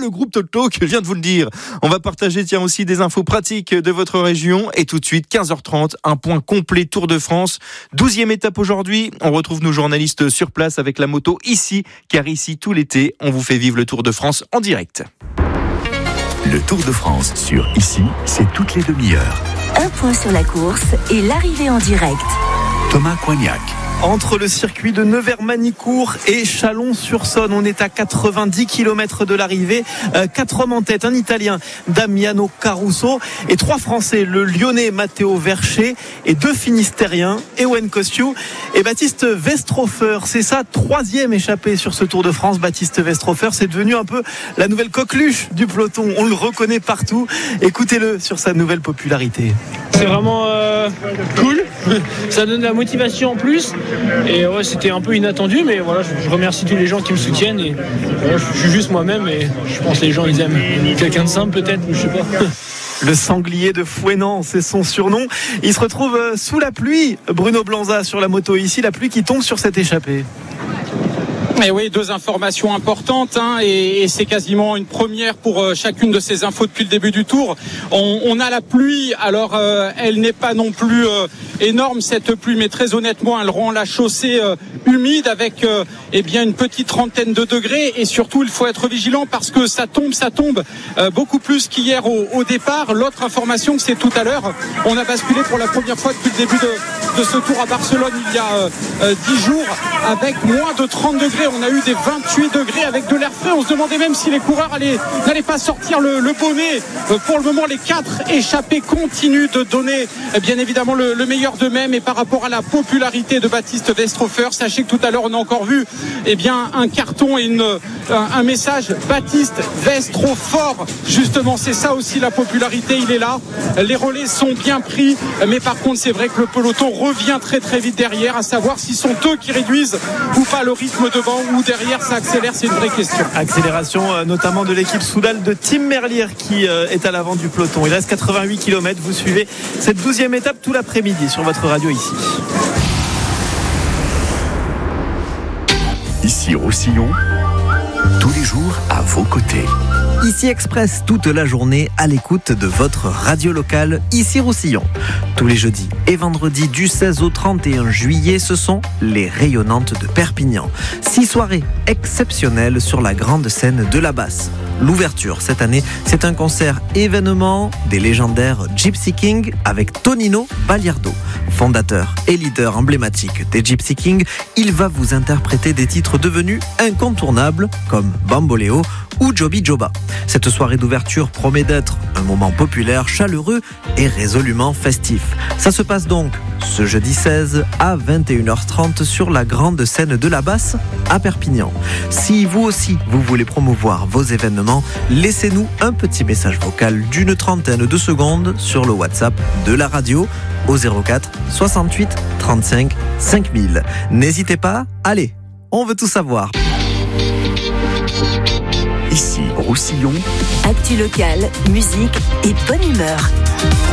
le groupe Toto que je viens de vous le dire. On va partager aussi des infos pratiques de votre région. Et tout de suite, 15h30, un point complet Tour de France. 12e étape aujourd'hui. On retrouve nos journalistes sur place avec la moto ici, car ici, tout l'été, on vous fait vivre le Tour de France en direct. Le Tour de France sur Ici, c'est toutes les demi-heures. Un point sur la course et l'arrivée en direct. Thomas Coignac. Entre le circuit de Nevers-Manicourt et Chalon-sur-Saône, on est à 90 km de l'arrivée. 4 hommes en tête, un Italien, Damiano Caruso, et 3 Français, le Lyonnais Matteo Verché, et 2 Finistériens, Ewen Kosciu et Baptiste Westrofer. C'est sa 3e échappée sur ce Tour de France. Baptiste Westrofer, c'est devenu un peu la nouvelle coqueluche du peloton. On le reconnaît partout. Écoutez-le sur sa nouvelle popularité. C'est vraiment cool. Ça donne de la motivation en plus. Et ouais, c'était un peu inattendu, mais voilà, je remercie tous les gens qui me soutiennent. Et voilà, je suis juste moi-même, et je pense que les gens ils aiment quelqu'un de simple peut-être, je sais pas. Le sanglier de Fouesnant, c'est son surnom. Il se retrouve sous la pluie. Bruno Blanza sur la moto ici, la pluie qui tombe sur cette échappée. Et oui, 2 informations importantes, et c'est quasiment une première pour chacune de ces infos depuis le début du Tour. On a la pluie, alors elle n'est pas non plus énorme cette pluie, mais très honnêtement elle rend la chaussée humide avec une petite trentaine de degrés, et surtout il faut être vigilant parce que ça tombe beaucoup plus qu'hier au départ. L'autre information, c'est tout à l'heure, on a basculé pour la première fois depuis le début de ce Tour à Barcelone il y a 10 jours avec moins de 30 degrés. On a eu des 28 degrés avec de l'air frais. On se demandait même si les coureurs n'allaient pas sortir le bonnet. Pour le moment, les 4 échappés continuent de donner bien évidemment le meilleur d'eux-mêmes. Et par rapport à la popularité de Baptiste Westrofer, sachez que tout à l'heure on a encore vu un carton et un message Baptiste Westrofort. Justement, c'est ça aussi la popularité, il est là. Les relais sont bien pris, mais par contre c'est vrai que le peloton revient très très vite derrière, à savoir s'ils sont eux qui réduisent ou pas le rythme devant, ou derrière ça accélère, c'est une vraie question. Accélération notamment de l'équipe Soudal de Tim Merlier qui est à l'avant du peloton. Il reste 88 km, vous suivez cette 12e étape tout l'après-midi sur votre radio ici. Ici Roussillon, tous les jours à vos côtés. Ici Express, toute la journée à l'écoute de votre radio locale, ici Roussillon. Tous les jeudis et vendredis du 16 au 31 juillet, ce sont les Rayonnantes de Perpignan. 6 soirées exceptionnelles sur la grande scène de la Basse. L'ouverture cette année, c'est un concert événement des légendaires Gypsy King avec Tonino Baliardo. Fondateur et leader emblématique des Gypsy King, il va vous interpréter des titres devenus incontournables comme Bamboléo ou Joby Joba. Cette soirée d'ouverture promet d'être un moment populaire, chaleureux et résolument festif. Ça se passe donc ce jeudi 16 à 21h30 sur la grande scène de la Basse à Perpignan. Si vous aussi vous voulez promouvoir vos événements, laissez-nous un petit message vocal d'une trentaine de secondes sur le WhatsApp de la radio au 04 68 35 5000. N'hésitez pas, allez, on veut tout savoir. Ici Roussillon, Actu locale, musique et bonne humeur.